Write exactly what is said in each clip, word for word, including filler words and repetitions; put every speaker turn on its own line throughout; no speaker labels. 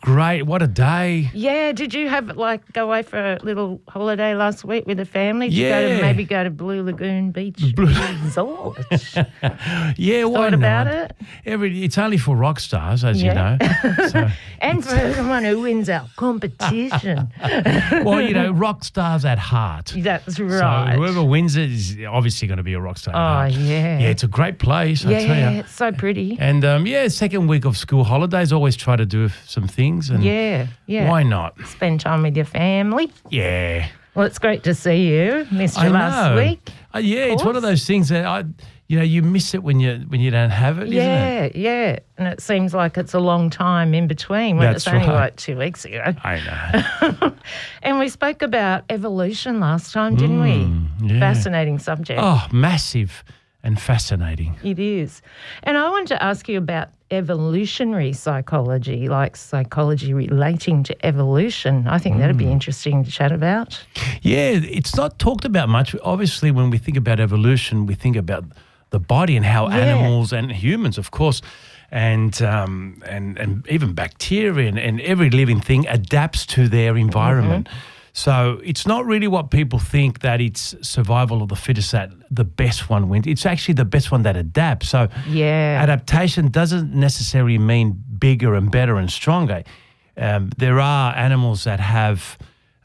great. What a day.
Yeah. Did you have, like, go away for a little holiday last week with the family? Did
Yeah.
you go to maybe go to Blue Lagoon Beach
Blue-
Resort?
Yeah, why
Thought about
not?
it?
Every, it's only for rock stars, as
Yeah.
you know. So,
And for someone who wins our competition.
well, you know, rock stars at heart.
That's
So
right.
whoever wins it is obviously going to be a rock star. at
Oh,
heart.
yeah.
Yeah, it's a great place, I tell
Yeah,
you.
it's so pretty.
And um, yeah, second week of school holidays, always try to do some things. And
Yeah, yeah.
why not?
Spend time with your family.
Yeah.
Well, it's great to see you. Missed you
I
last
know.
week.
Uh, yeah, it's one of
course.
those things that I, you know, you miss it when you when you don't have it, isn't it?
Yeah, yeah. And it seems like it's a long time in between when
That's
it's only
right.
like two weeks ago.
I know.
And we spoke about evolution last time, didn't we?
yeah.
Fascinating subject.
Oh, massive and fascinating.
It is. And I wanted to ask you about evolutionary psychology, like psychology relating to evolution. I think that'd be interesting to chat about.
Yeah, it's not talked about much. Obviously, when we think about evolution, we think about the body and how
Yeah.
animals and humans, of course, and um, and and even bacteria and, and every living thing adapts to their environment. So it's not really what people think, that it's survival of the fittest, that the best one wins. It's actually the best one that adapts. So
Yeah.
adaptation doesn't necessarily mean bigger and better and stronger. Um, there are animals that have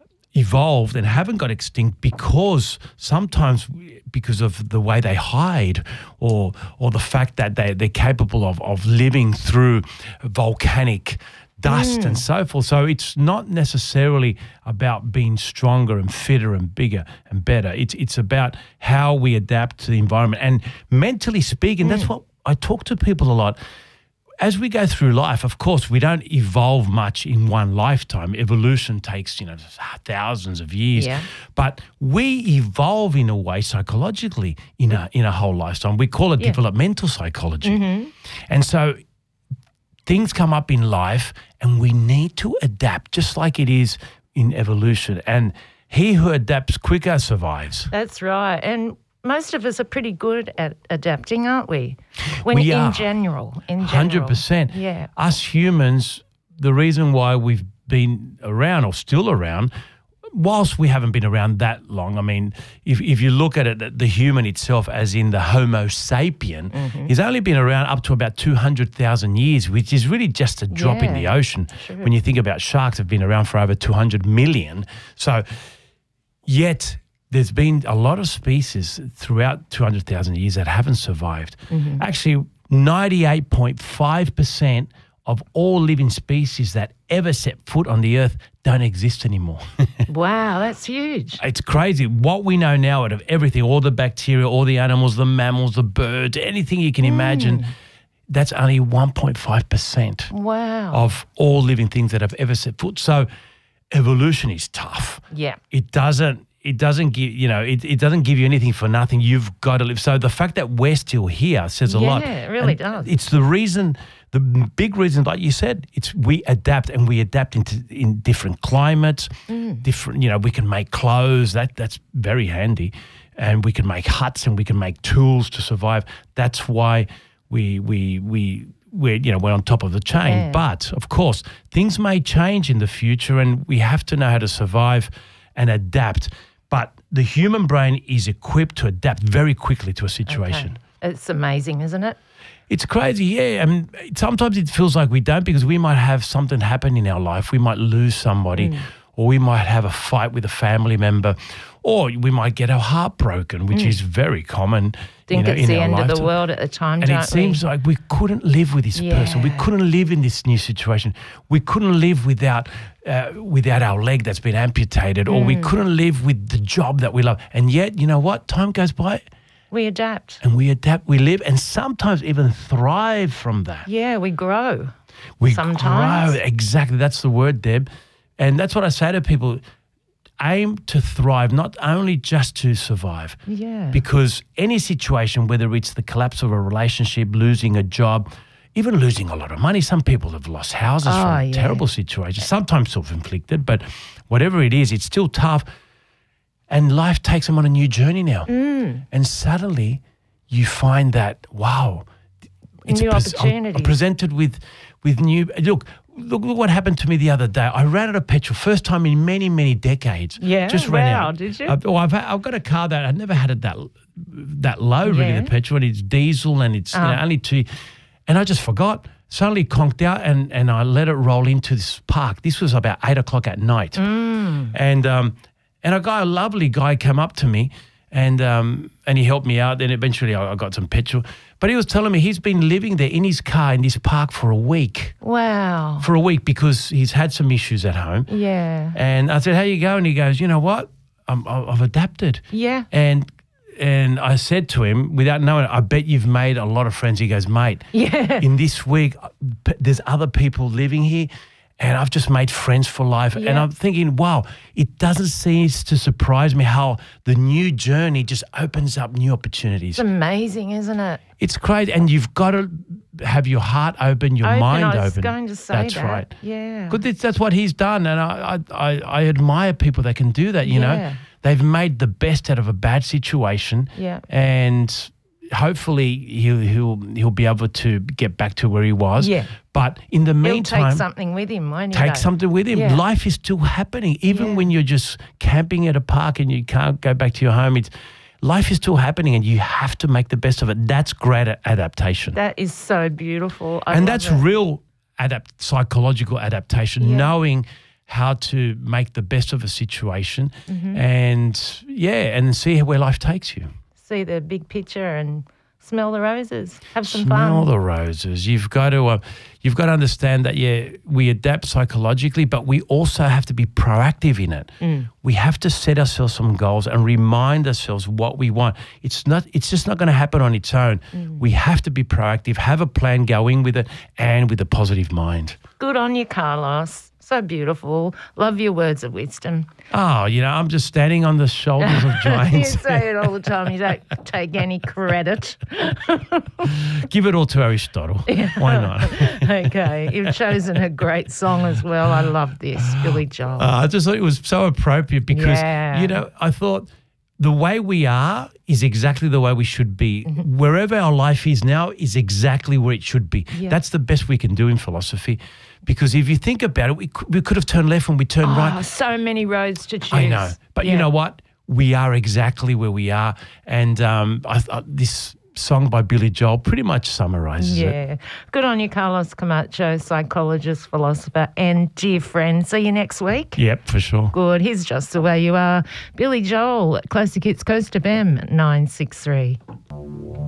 evolved and haven't got extinct because sometimes because of the way they hide, or or the fact that they, they're capable of, of living through volcanic dust and so forth. So it's not necessarily about being stronger and fitter and bigger and better. It's it's about how we adapt to the environment. And mentally speaking, that's what I talk to people a lot. As we go through life, of course, we don't evolve much in one lifetime. Evolution takes, you know, thousands of years.
Yeah.
But we evolve in a way psychologically in a in a whole lifetime. We call it
Yeah.
developmental psychology. And so things come up in life and we need to adapt, just like it is in evolution. And he who adapts quicker survives.
That's right. And most of us are pretty good at adapting, aren't we? When
We
in
are.
general, in general.
one hundred percent.
Yeah.
Us humans, the reason why we've been around or still around, whilst we haven't been around that long, I mean, if, if you look at it, the human itself, as in the Homo sapien, has only been around up to about two hundred thousand years, which is really just a drop in
Yeah,
the ocean. When you think about sharks, have been around for over two hundred million. So yet there's been a lot of species throughout two hundred thousand years that haven't survived. Actually, ninety-eight point five percent of all living species that ever set foot on the earth don't exist anymore.
Wow, that's huge.
It's crazy. What we know now out of everything, all the bacteria, all the animals, the mammals, the birds, anything you can imagine, that's only one point five percent
Wow.
of all living things that have ever set foot. So evolution is tough.
Yeah.
It doesn't it doesn't give, you know, it, it doesn't give you anything for nothing. You've got to live. So the fact that we're still here says a lot.
Yeah, it really
And
does.
It's the reason, the big reason, like you said, it's we adapt, and we adapt into in different climates,
Mm.
different, you know, we can make clothes. That that's very handy. And we can make huts, and we can make tools to survive. That's why we we we we're, you know, we're on top of the chain.
Yeah.
But of course, things may change in the future, and we have to know how to survive and adapt. But the human brain is equipped to adapt very quickly to a situation.
Okay. It's amazing, isn't it?
It's crazy, yeah. I mean, sometimes it feels like we don't, because we might have something happen in our life. We might lose somebody, or we might have a fight with a family member, or we might get our heart broken, which is very common.
Think
you know,
it's
in
the
our
end of the
lifetime.
world at the time,
And
don't
it seems
we?
like we couldn't live with this person. We
Yeah.
couldn't live in this new situation. We couldn't live without uh, without our leg that's been amputated, or
Mm.
we couldn't live with the job that we love. And yet, you know what? Time goes by
We adapt.
and we adapt, we live, and sometimes even thrive from that.
Yeah, we grow.
We
sometimes.
grow. Exactly. That's the word, Deb. And that's what I say to people. Aim to thrive, not only just to survive.
Yeah.
Because any situation, whether it's the collapse of a relationship, losing a job, even losing a lot of money. Some people have lost houses
Oh,
from
yeah.
terrible situations, sometimes self-inflicted, but whatever it is, it's still tough. And life takes them on a new journey now.
Mm.
And suddenly you find that, wow,
New
pres- I'm- I'm
opportunities.
presented with, with new, look, look, look what happened to me the other day. I ran out of petrol, first time in many, many decades.
Yeah,
just ran
wow,
out.
did you?
I've, well, I've, I've got a car that I never had it that that low, really,
Yeah.
the petrol, and it's diesel, and it's you know,
Ah.
only two, and I just forgot. Suddenly conked out, and and I let it roll into this park. This was about eight o'clock at night,
Mm.
and um, and a guy, a lovely guy, came up to me, and um, and he helped me out. Then eventually I, I got some petrol. But he was telling me he's been living there in his car in this park for a week.
Wow.
For a week because he's had some issues at home.
Yeah.
And I said, how you go? And he goes, you know what? I'm, I've adapted.
Yeah.
And and I said to him, without knowing it, I bet you've made a lot of friends. He goes, mate,
Yeah.
in this week, p- there's other people living here, and I've just made friends for life. And
Yeah.
I'm thinking, wow, it doesn't cease to surprise me how the new journey just opens up new opportunities.
It's amazing, isn't it?
It's great, and you've got to have your heart open, your
Open,
mind
I was
open.
going to say
That's
that.
right.
Yeah.
Good, that's, that's what he's done, and I, I, I, I admire people that can do that. You
Yeah.
know, they've made the best out of a bad situation,
Yeah.
and hopefully he'll he'll he'll be able to get back to where he was.
Yeah.
But in the
He'll
meantime,
take something with him, won't he?
take
though?
something with him.
Yeah.
Life is still happening, even
Yeah.
when you're just camping at a park and you can't go back to your home. It's life is still happening, and you have to make the best of it. That's great a- adaptation,
That is so beautiful. I
and
love
that's
it.
real adapt psychological adaptation.
Yeah.
Knowing how to make the best of a situation,
Mm-hmm.
and yeah, and see where life takes you.
See the big picture and smell the roses. Have some
Smell
fun.
the roses. You've got to, uh, you've got to understand that yeah, we adapt psychologically, but we also have to be proactive in it.
Mm.
We have to set ourselves some goals and remind ourselves what we want. It's not. It's just not going to happen on its own.
Mm.
We have to be proactive, have a plan, go in with it, and with a positive mind.
Good on you, Carlos. So beautiful. Love your words of wisdom.
Oh, you know, I'm just standing on the shoulders of
You
giants.
say it all the time. You don't take any credit.
Give it all to Aristotle. Why not?
Okay. You've chosen a great song as well. I love this, Billy Joel.
Uh, I just thought it was so appropriate because,
Yeah.
you know, I thought the way we are is exactly the way we should be.
Mm-hmm.
Wherever our life is now is exactly where it should be.
Yeah.
That's the best we can do in philosophy, because if you think about it, we could, we could have turned left when we turned
Oh,
right.
so many roads to choose.
I know. But you
Yeah.
know what? We are exactly where we are. And um, I thought this song by Billy Joel pretty much summarizes it.
Yeah. Good on you, Carlos Camacho, psychologist, philosopher, and dear friend. See you next week.
Yep, for sure.
Good. Here's Just the Way You Are. Billy Joel, Classic Hits Coast F M nine six three.